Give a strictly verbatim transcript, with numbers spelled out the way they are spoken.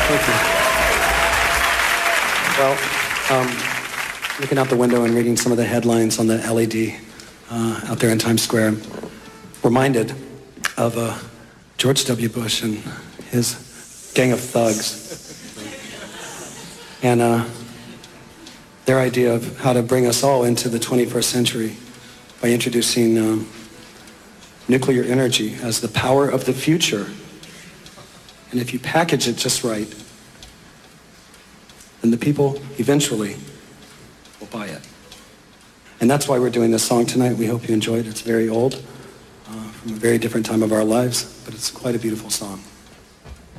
Thank you. Well, um, looking out the window and reading some of the headlines on the L E D uh, out there in Times Square, I'm reminded of uh, George W. Bush and his gang of thugs. And uh, their idea of how to bring us all into the twenty-first century by introducing um, nuclear energy as the power of the future. And if you package it just right, then the people eventually will buy it. And that's why we're doing this song tonight. We hope you enjoy it. It's very old, uh, from a very different time of our lives, but it's quite a beautiful song.